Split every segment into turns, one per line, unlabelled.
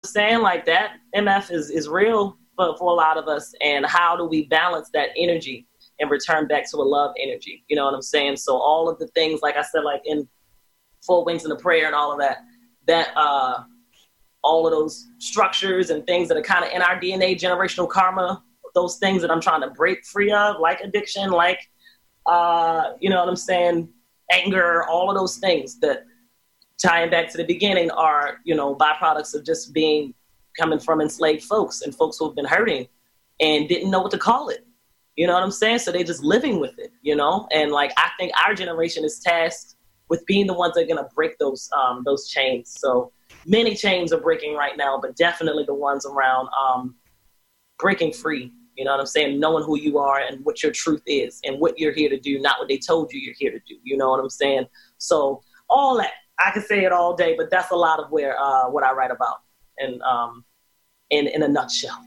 saying? Like that MF is real for a lot of us. And how do we balance that energy and return back to a love energy? You know what I'm saying? So all of the things, like I said, like in Four Wings and a Prayer and all of that all of those structures and things that are kind of in our DNA, generational karma, those things that I'm trying to break free of, like addiction, like, you know what I'm saying, anger, all of those things that tying back to the beginning are, you know, byproducts of just coming from enslaved folks and folks who have been hurting and didn't know what to call it. You know what I'm saying? So they're just living with it, you know? And like, I think our generation is tasked with being the ones that are going to break those chains. So many chains are breaking right now, but definitely the ones around breaking free. You know what I'm saying? Knowing who you are and what your truth is and what you're here to do, not what they told you you're here to do. You know what I'm saying? So all that, I could say it all day, but that's a lot of where what I write about and in a nutshell.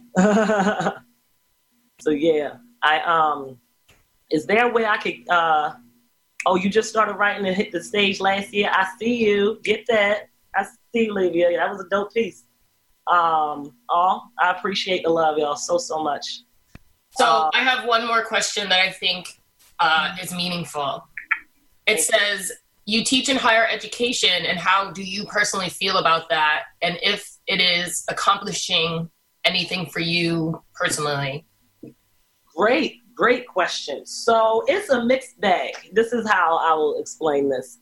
So yeah, is there a way I could, oh, you just started writing and hit the stage last year. I see you. Get that. I see you, Olivia. That was a dope piece. I appreciate the love, y'all, so much.
So I have one more question that I think is meaningful. It says, you teach in higher education, and how do you personally feel about that? And if it is accomplishing anything for you personally? Great question. So it's a mixed bag. This is how I will explain this.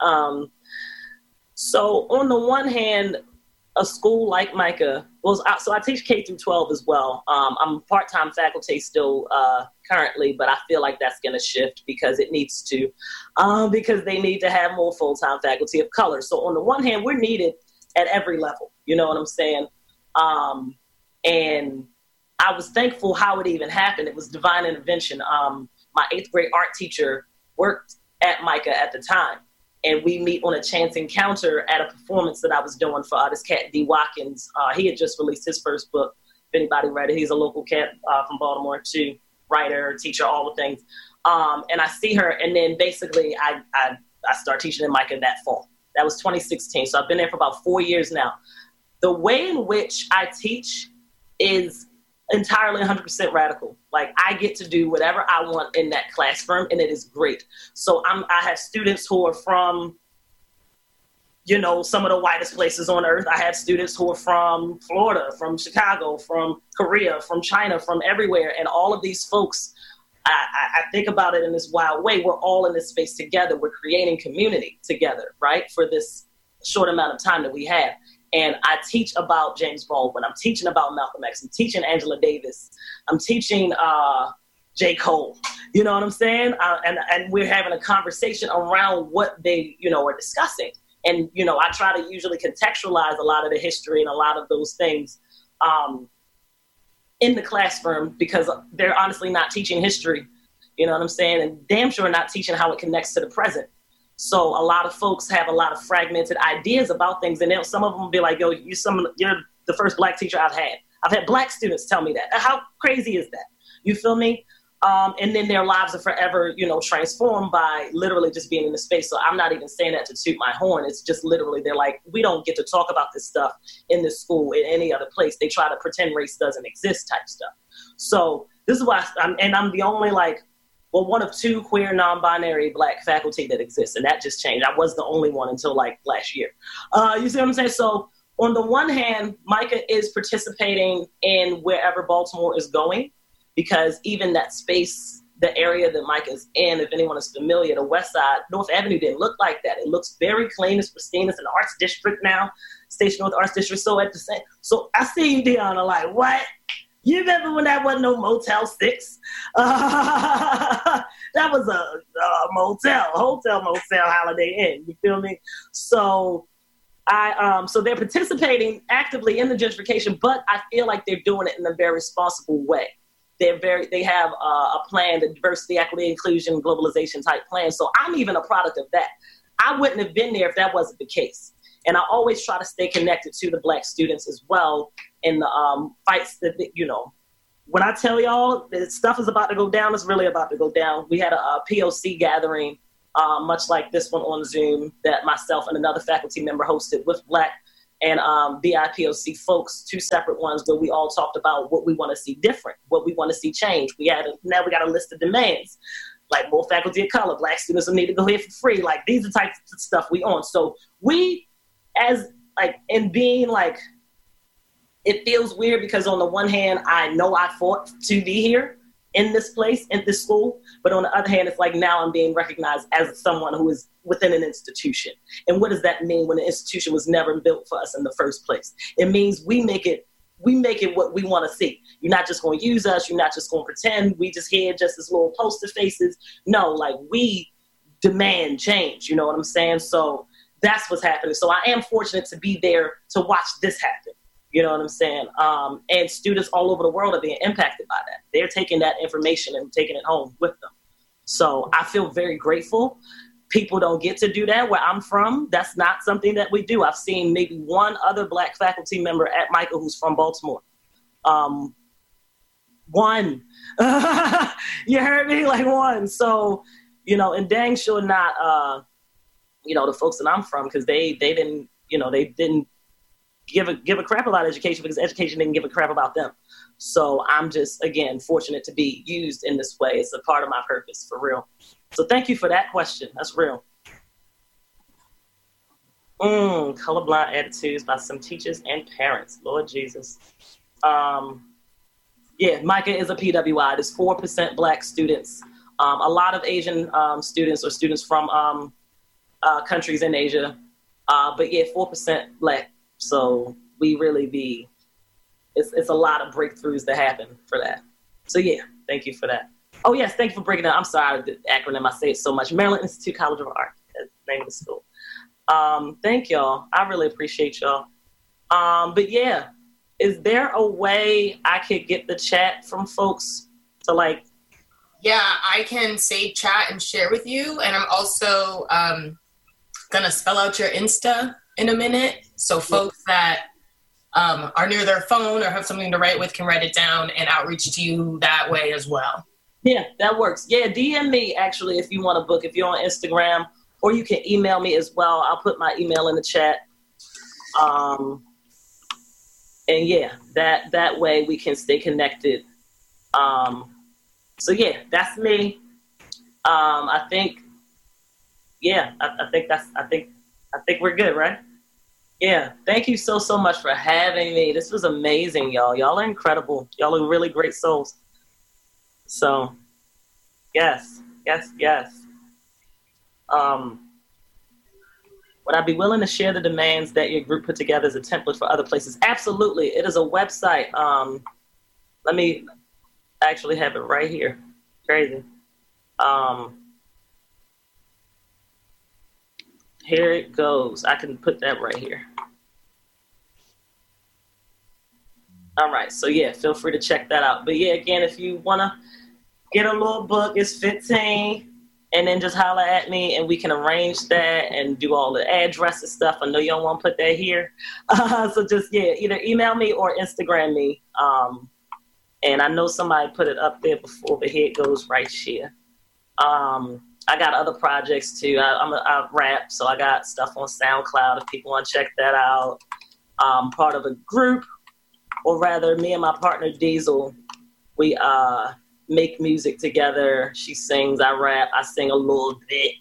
So on the one hand, a school like Micah, so I teach K through 12 as well. I'm part-time faculty still currently, but I feel like that's going to shift because it needs to, because they need to have more full-time faculty of color. So on the one hand, we're needed at every level. You know what I'm saying? And I was thankful how it even happened. It was divine intervention. My 8th grade art teacher worked at Micah at the time. And we meet on a chance encounter at a performance that I was doing for this cat, D. Watkins. He had just released his first book, if anybody read it. He's a local cat from Baltimore too, writer, teacher, all the things. And I see her, and then basically I start teaching in Micah that fall. That was 2016, so I've been there for about 4 years now. The way in which I teach is entirely 100% radical. Like, I get to do whatever I want in that classroom, and it is great. So I have students who are from, you know, some of the whitest places on earth. I have students who are from Florida, from Chicago, from Korea, from China, from everywhere. And all of these folks, I think about it in this wild way. We're all in this space together. We're creating community together, right, for this short amount of time that we have. And I teach about James Baldwin. I'm teaching about Malcolm X. I'm teaching Angela Davis. I'm teaching J. Cole. You know what I'm saying? And we're having a conversation around what they, you know, are discussing. And, you know, I try to usually contextualize a lot of the history and a lot of those things in the classroom, because they're honestly not teaching history. You know what I'm saying? And damn sure not teaching how it connects to the present. So a lot of folks have a lot of fragmented ideas about things. And then some of them will be like, yo, you're the first Black teacher I've had. I've had Black students tell me that. How crazy is that? You feel me? And then their lives are forever, you know, transformed by literally just being in the space. So I'm not even saying that to toot my horn. It's just literally, they're like, we don't get to talk about this stuff in this school, in any other place. They try to pretend race doesn't exist type stuff. So this is why I'm the only, like, well, one of 2 queer, non-binary Black faculty that exists. And that just changed. I was the only one until like last year. You see what I'm saying? So on the one hand, Micah is participating in wherever Baltimore is going, because even that space, the area that Micah's in, if anyone is familiar, the West Side, North Avenue didn't look like that. It looks very clean. It's pristine. It's an arts district now, Station North Arts District. So I see you, Deanna, like, what? You remember when that wasn't no Motel 6? That was a motel, Holiday Inn. You feel me? So so they're participating actively in the gentrification, but I feel like they're doing it in a very responsible way. They have a plan, the diversity, equity, inclusion, globalization type plan. So I'm even a product of that. I wouldn't have been there if that wasn't the case. And I always try to stay connected to the Black students as well in the fights that, you know, when I tell y'all that stuff is about to go down, it's really about to go down. We had a POC gathering, much like this one on Zoom, that myself and another faculty member hosted with Black and BIPOC folks, 2 separate ones where we all talked about what we want to see different, what we want to see change. Now we got a list of demands, like more faculty of color, Black students will need to go here for free. Like, these are types of stuff we on. So we, as like, in being like, it feels weird because on the one hand, I know I fought to be here in this place, in this school. But on the other hand, it's like now I'm being recognized as someone who is within an institution. And what does that mean when an institution was never built for us in the first place? It means we make it what we want to see. You're not just going to use us. You're not just going to pretend we just here just as little poster faces. No, like, we demand change. You know what I'm saying? So that's what's happening. So I am fortunate to be there to watch this happen. You know what I'm saying? And students all over the world are being impacted by that. They're taking that information and taking it home with them. So I feel very grateful. People don't get to do that where I'm from. That's not something that we do. I've seen maybe one other Black faculty member at Micah who's from Baltimore. One. You heard me? Like, one. So, you know, and dang sure not, you know, the folks that I'm from, because they didn't give a crap about education because education didn't give a crap about them. So I'm just, again, fortunate to be used in this way. It's a part of my purpose, for real. So thank you for that question. That's real. Colorblind attitudes by some teachers and parents. Lord Jesus. Yeah, Micah is a PWI. There's 4% Black students. A lot of Asian students or students from countries in Asia. But yeah, 4% Black. So we really it's a lot of breakthroughs that happen for that. So yeah, thank you for that. Oh yes, thank you for breaking down. I'm sorry, the acronym, I say it so much. Maryland Institute College of Art, that's the name of the school. Thank y'all. I really appreciate y'all. But yeah, is there a way I could get the chat from folks to like?
Yeah, I can save chat and share with you. And I'm also gonna spell out your Insta in a minute, so folks that are near their phone or have something to write with can write it down and outreach to you that way as well.
Yeah, that works. Yeah, DM me actually if you want to book, if you're on Instagram, or you can email me as well. I'll put my email in the chat. And yeah, that way we can stay connected. So yeah, that's me. I think we're good, right? Yeah. Thank you so much for having me. This was amazing, y'all. Y'all are incredible. Y'all are really great souls. So, yes. Would I be willing to share the demands that your group put together as a template for other places? Absolutely. It is a website. Let me actually have it right here. Crazy. Here it goes. I can put that right here. All right. So yeah, feel free to check that out. But yeah, again, if you want to get a little book, it's $15, and then just holler at me and we can arrange that and do all the address and stuff. I know you don't want to put that here. So just, yeah, either email me or Instagram me. And I know somebody put it up there before, but here it goes right here. I got other projects too. I rap, so I got stuff on SoundCloud if people want to check that out. Part of a group, or rather me and my partner Diesel, we make music together. She sings, I rap, I sing a little bit,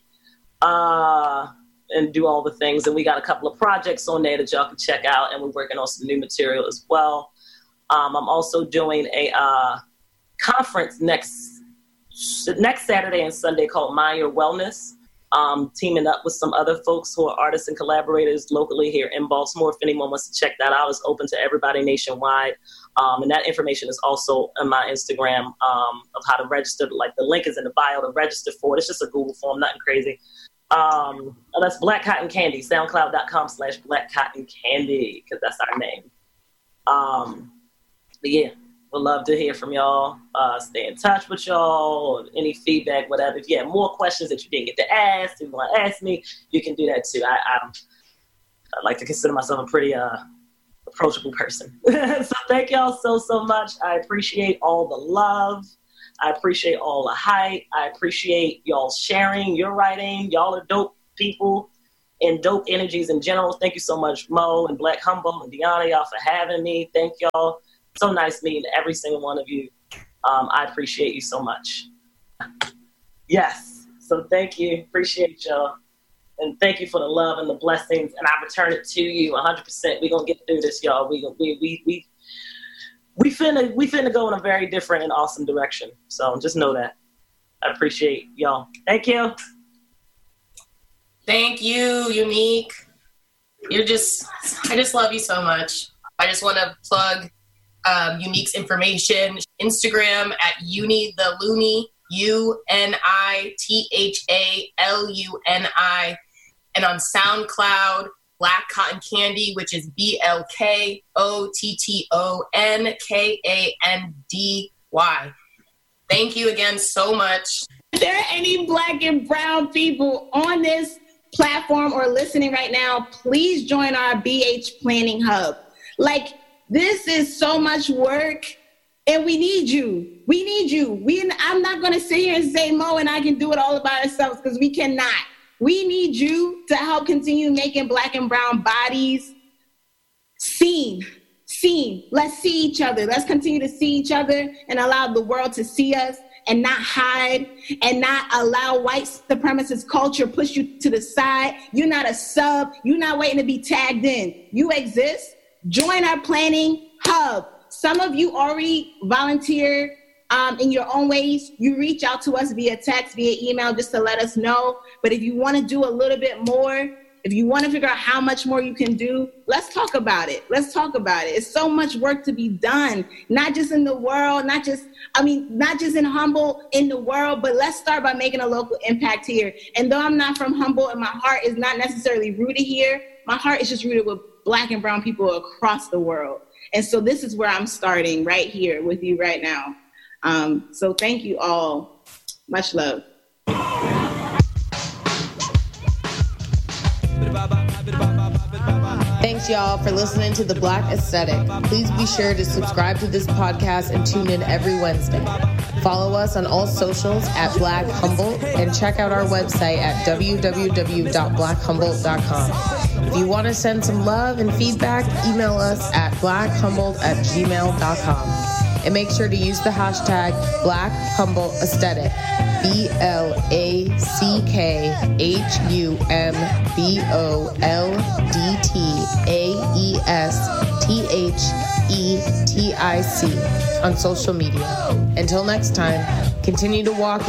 and do all the things. And we got a couple of projects on there that y'all can check out, and we're working on some new material as well. I'm also doing a conference next Saturday and Sunday called Mind Your Wellness, teaming up with some other folks who are artists and collaborators locally here in Baltimore. If anyone wants to check that out, it's open to everybody nationwide. And that information is also on my Instagram of how to register. Like, the link is in the bio to register for it. It's just a Google form, nothing crazy. That's Black Cotton Candy, soundcloud.com/Black Cotton Candy, because that's our name. But yeah, would love to hear from y'all. Stay in touch with y'all. Any feedback, whatever. If you have more questions that you didn't get to ask, if you want to ask me, you can do that too. I like to consider myself a pretty approachable person. So thank y'all so much. I appreciate all the love. I appreciate all the hype. I appreciate y'all sharing your writing. Y'all are dope people.
and dope energies in general. Thank you so much, Mo and Black Humble and Deanna, y'all for having me. Thank y'all. So nice meeting every single one of you. I appreciate you so much. Yes. So thank you. Appreciate y'all. And thank you for the love and the blessings. And I return it to you 100%. We're going to get through this, y'all. We finna go in a very different and awesome direction. So just know that. I appreciate y'all. Thank you.
Thank you, Unique. I just love you so much. I just want to plug Unique's information. Instagram at UniTheLuni, UNITHALUNI. And on SoundCloud, Black Cotton Candy, which is BLKOTTONKANDY. Thank you again so much.
If there are any Black and brown people on this platform or listening right now, please join our BH Planning Hub. Like, this is so much work, and we need you. We need you. I'm not going to sit here and say Mo and I can do it all by ourselves, because we cannot. We need you to help continue making Black and brown bodies seen. Let's see each other. Let's continue to see each other and allow the world to see us, and not hide, and not allow white supremacist culture push you to the side. You're not a sub. You're not waiting to be tagged in. You exist. Join our planning hub. Some of you already volunteer in your own ways. You reach out to us via text, via email, just to let us know. But if you want to do a little bit more, if you want to figure out how much more you can do, let's talk about it. It's so much work to be done, not just in the world, not just in Humboldt, in the world, but let's start by making a local impact here. And though I'm not from Humboldt and my heart is not necessarily rooted here, my heart is just rooted with Black and brown people across the world. And so this is where I'm starting, right here with you right now. So thank you all. Much love.
Thanks, y'all, for listening to The Black Aesthetic. Please be sure to subscribe to this podcast and tune in every Wednesday. Follow us on all socials at Black Humboldt, and check out our website at www.blackhumboldt.com. If you want to send some love and feedback, email us at blackhumboldt@gmail.com. And make sure to use the hashtag Black Humboldt Aesthetic, BLACKHUMBOLDTAESTHETIC on social media. Until next time, continue to walk